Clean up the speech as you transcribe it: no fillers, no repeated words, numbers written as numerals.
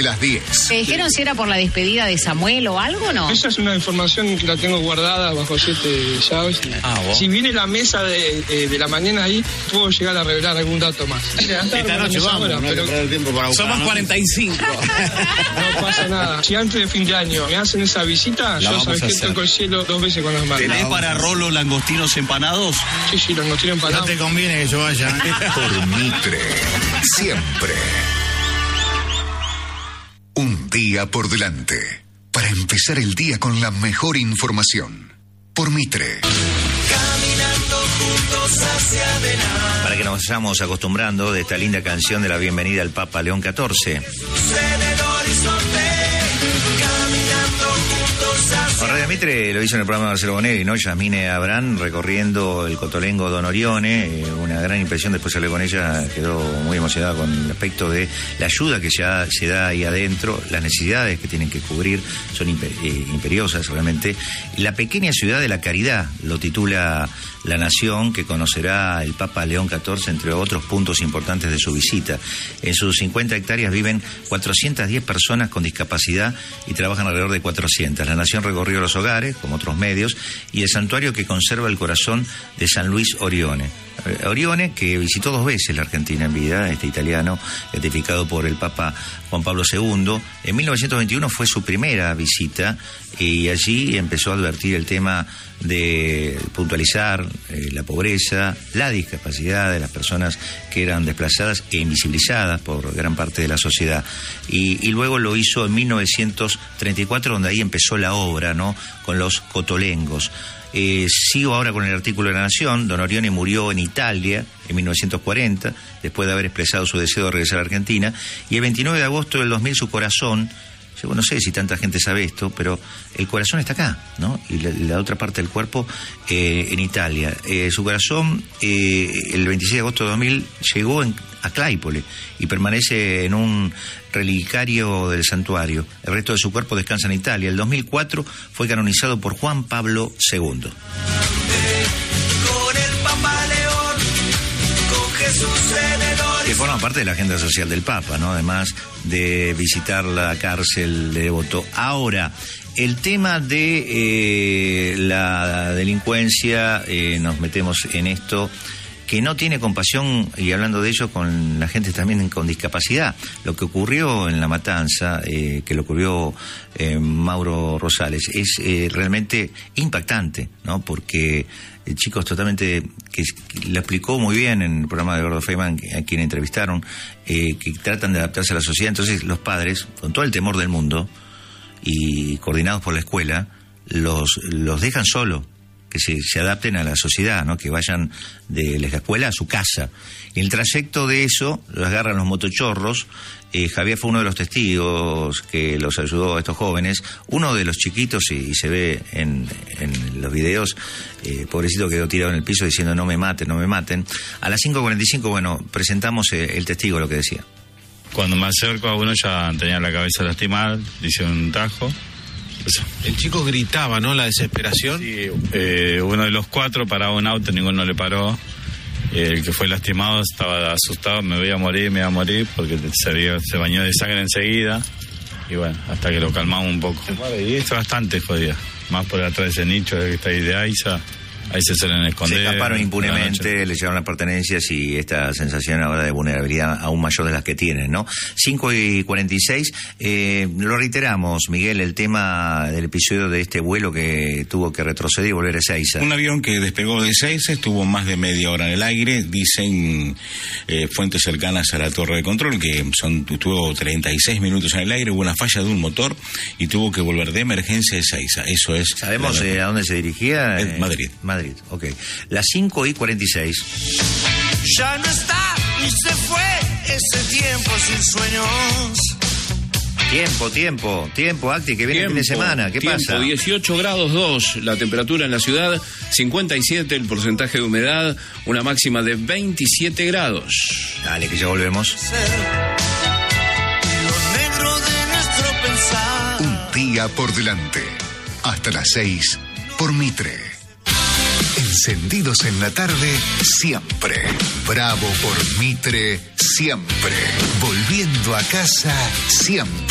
de las 10. ¿Te dijeron si era por la despedida de Samuel o algo, no? Esa es una información que la tengo guardada bajo 7 llaves. Si viene la mesa de la mañana ahí, puedo llegar a revelar algún dato más. Esta noche vamos, no hay que perder tiempo para buscar. Somos 45. No pasa nada. Si antes de fin de año me hacen esa visita, yo sabes que toco el cielo 2 veces con las manos. ¿Tenés para Rolo langostinos empanados? Sí, langostinos empanados. No te conviene que yo vaya. Por Mitre, siempre. Un día por delante, para empezar el día con la mejor información. Por Mitre. Caminando juntos hacia adelante. Para que nos vayamos acostumbrando de esta linda canción de la bienvenida al Papa León XIV. Radio Mitre lo hizo en el programa de Marcelo Bonelli, ¿no? Yasmine Abrán recorriendo el Cotolengo Don Orione, una gran impresión. Después hablé con ella, quedó muy emocionada con el aspecto de la ayuda que ya se da ahí adentro, las necesidades que tienen que cubrir son imperiosas realmente. La pequeña ciudad de la caridad, lo titula La Nación, que conocerá el Papa León XIV, entre otros puntos importantes de su visita. En sus 50 hectáreas viven 410 personas con discapacidad y trabajan alrededor de 400. La Nación recorrió los hogares, como otros medios, y el santuario que conserva el corazón de San Luis Orione. Orione, que visitó 2 veces la Argentina en vida, este italiano, beatificado por el Papa Juan Pablo II. En 1921 fue su primera visita y allí empezó a advertir el tema de puntualizar la pobreza, la discapacidad de las personas que eran desplazadas e invisibilizadas por gran parte de la sociedad. Y luego lo hizo en 1934, donde ahí empezó la obra, ¿no?, con los cotolengos. Sigo ahora con el artículo de La Nación. Don Orione murió en Italia en 1940, después de haber expresado su deseo de regresar a Argentina, y el 29 de agosto del 2000 su corazón, yo no sé si tanta gente sabe esto, pero el corazón está acá, ¿no? Y la otra parte del cuerpo en Italia. Su corazón, el 26 de agosto de 2000, llegó a Claypole y permanece en un relicario del santuario. El resto de su cuerpo descansa en Italia. El 2004 fue canonizado por Juan Pablo II. Con el Papa León, con Jesús en el horizonte. Que forma parte de la agenda social del Papa, ¿no? Además de visitar la cárcel de Devoto. Ahora, el tema de la delincuencia, nos metemos en esto, que no tiene compasión, y hablando de ello, con la gente también con discapacidad. Lo que ocurrió en La Matanza, que le ocurrió Mauro Rosales, es realmente impactante, ¿no? Porque chicos totalmente, que lo explicó muy bien en el programa de Gordo Feynman, a quien entrevistaron, que tratan de adaptarse a la sociedad. Entonces los padres, con todo el temor del mundo y coordinados por la escuela, los dejan solos, que se adapten a la sociedad, ¿no? Que vayan de la escuela a su casa. Y en el trayecto de eso, los agarran los motochorros. Javier fue uno de los testigos que los ayudó a estos jóvenes. Uno de los chiquitos, y se ve en los videos, pobrecito, quedó tirado en el piso diciendo no me maten, no me maten. A las 5:45, bueno, presentamos el testigo, lo que decía. Cuando me acerco a uno ya tenía la cabeza lastimada, hice un tajo. El chico gritaba, ¿no? La desesperación. Sí, uno de los 4 paraba un auto, ninguno le paró. El que fue lastimado estaba asustado, me iba a morir porque se bañó de sangre enseguida. Y bueno, hasta que lo calmamos un poco. Y esto bastante jodida, más por atrás de ese nicho que está ahí de Aiza. Ahí se suelen esconder. Se escaparon impunemente, le llevaron las pertenencias y esta sensación ahora de vulnerabilidad aún mayor de las que tienen, ¿no? 5:46, lo reiteramos, Miguel, el tema del episodio de este vuelo que tuvo que retroceder y volver a Ezeiza. Un avión que despegó de Ezeiza, estuvo más de media hora en el aire, dicen fuentes cercanas a la torre de control, que tuvo 36 minutos en el aire, hubo una falla de un motor y tuvo que volver de emergencia a Ezeiza. Eso es. ¿Sabemos a dónde se dirigía? Madrid. Madrid, ok. Las 5:46. Ya no está y se fue ese tiempo sin sueños. Tiempo, Acti, que viene el fin de semana. ¿Qué pasa? 18 grados 2 la temperatura en la ciudad, 57 el porcentaje de humedad, una máxima de 27 grados. Dale, que ya volvemos. Lo negro de nuestro pensar. Un día por delante. Hasta las 6 por Mitre. Encendidos en la tarde, siempre. Bravo por Mitre, siempre. Volviendo a casa, siempre.